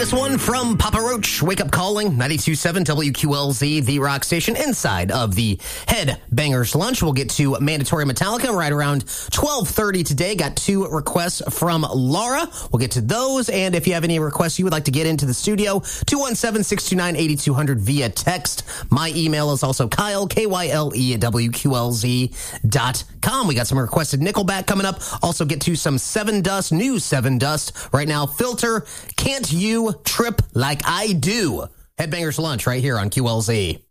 This one from Papa Roach, Wake Up Calling, 92.7 WQLZ, the rock station, inside of the Headbangers Lunch. We'll get to Mandatory Metallica right around 12:30 today. Got 2 requests from Laura. We'll get to those. And if you have any requests you would like to get into the studio, 217-629-8200 via text. My email is also Kyle, Kyle, at WQLZ.com. We got some requested Nickelback coming up. Also get to some Seven Dust, new Seven Dust. Right now, Filter, Can't You Trip Like I Do. Headbangers Lunch right here on QLZ.